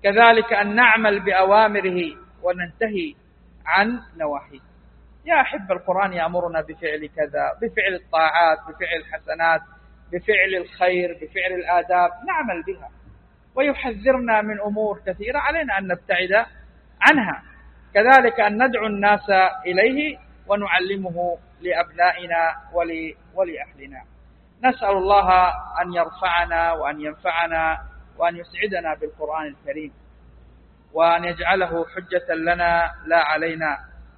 كذلك أن نعمل بأوامره وننتهي عن نواهيه. يا أحب، القرآن يأمرنا بفعل كذا، بفعل الطاعات، بفعل الحسنات، بفعل الخير، بفعل الآداب، نعمل بها، ويحذرنا من أمور كثيرة علينا أن نبتعد عنها. كذلك أن ندعو الناس إليه ونعلمه لأبنائنا ولأهلنا. نسأل الله أن يرفعنا وأن ينفعنا وأن يسعدنا بالقرآن الكريم، وأن يجعله حجة لنا لا علينا،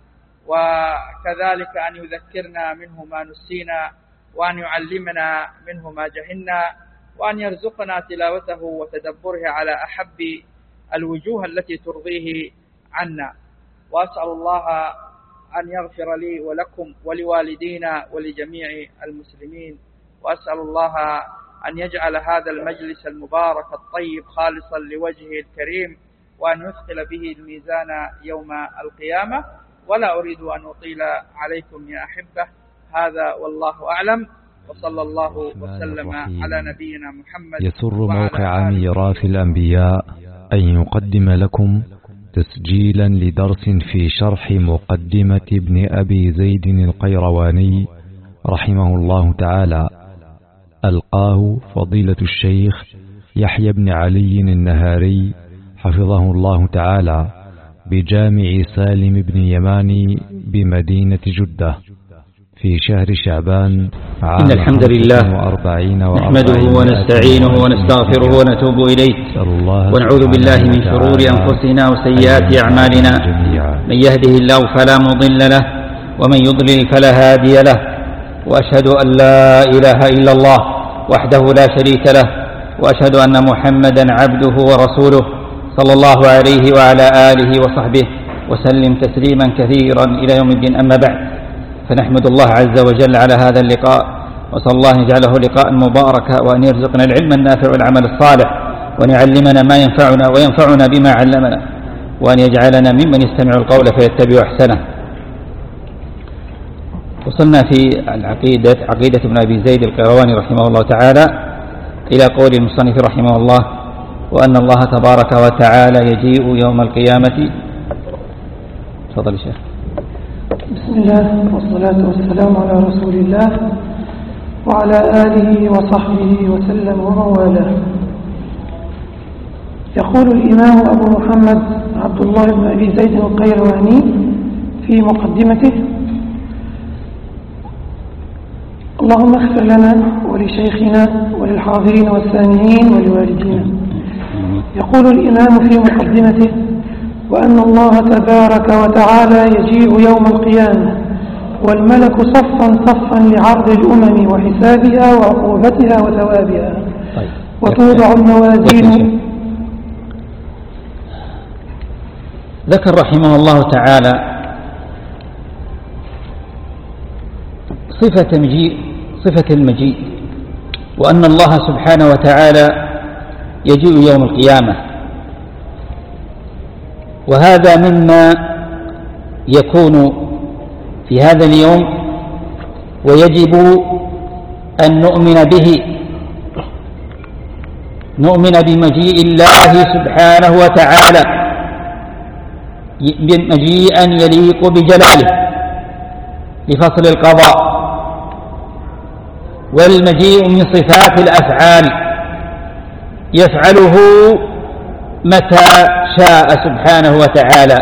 وكذلك أن يذكرنا منه ما نسينا، وأن يعلمنا منه ما جهلنا، وأن يرزقنا تلاوته وتدبره على أحب الوجوه التي ترضيه عنا. وأسأل الله أن يغفر لي ولكم ولوالدينا ولجميع المسلمين، وأسأل الله أن يجعل هذا المجلس المبارك الطيب خالصا لوجهه الكريم، وأن يثقل به الميزان يوم القيامة. ولا أريد أن أطيل عليكم يا أحبة، هذا والله أعلم، وصلى الله وسلم على نبينا محمد. يسر موقع ميراث الأنبياء أن يقدم لكم تسجيلا لدرس في شرح مقدمة ابن أبي زيد القيرواني رحمه الله تعالى، ألقاه فضيلة الشيخ يحيى بن علي النهاري حفظه الله تعالى بجامع سالم بن يماني بمدينة جدة في شهر شعبان إن الحمد لله نحمده ونستعينه ونستغفره ونتوب إليه، ونعوذ بالله من شرور أنفسنا وسيئات أعمالنا. من يهده الله فلا مضل له، ومن يضلل فلا هادي له، وأشهد أن لا إله إلا الله وحده لا شريك له، وأشهد أن محمدا عبده ورسوله صلى الله عليه وعلى آله وصحبه وسلم تسليما كثيرا إلى يوم الدين. أما بعد، فنحمد الله عز وجل على هذا اللقاء، وصلى الله أن يجعله لقاء مباركا، وأن يرزقنا العلم النافع والعمل الصالح، وأن يعلمنا ما ينفعنا وينفعنا بما علمنا، وأن يجعلنا ممن يستمع القول فيتبع أحسنه. وصلنا في عقيدة ابن أبي زيد القيرواني رحمه الله تعالى إلى قول المصنف رحمه الله: وأن الله تبارك وتعالى يجيء يوم القيامة. تفضل يا شيخ. بسم الله والصلاة والسلام على رسول الله وعلى آله وصحبه وسلم وموالاه. يقول الإمام أبو محمد عبد الله بن أبي زيد القيرواني في مقدمته: اللهم اغفر لنا ولشيخنا وللحاضرين والسامعين ولوالدينا. يقول الإمام في مقدمته: وأن الله تبارك وتعالى يجيء يوم القيامة والملك صفا صفا لعرض الأمم وحسابها وعقوبتها وثوابها، وتوضع الموازين. ذكر رحمه الله تعالى صفة المجيء، وأن الله سبحانه وتعالى يجيء يوم القيامة، وهذا مما يكون في هذا اليوم، ويجب أن نؤمن به، نؤمن بمجيء الله سبحانه وتعالى مجيئا يليق بجلاله لفصل القضاء، والمجيء من صفات الأفعال يفعله متى شاء سبحانه وتعالى.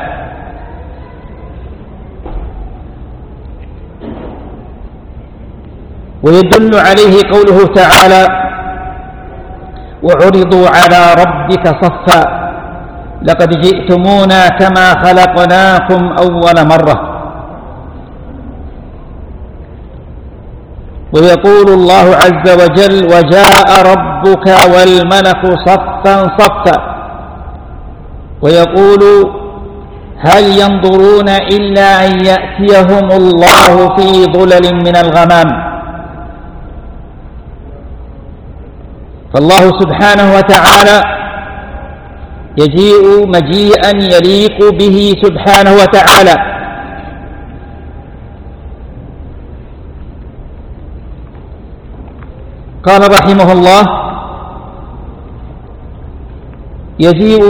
ويدل عليه قوله تعالى: وعرضوا على ربك صفا لقد جئتمونا كما خلقناكم أول مرة. ويقول الله عز وجل: وجاء ربك والملك صفا صفا. ويقول: هل ينظرون إلا أن يأتيهم الله في ظلل من الغمام. فالله سبحانه وتعالى يجيء مجيئا يليق به سبحانه وتعالى. قال رحمه الله: يجيء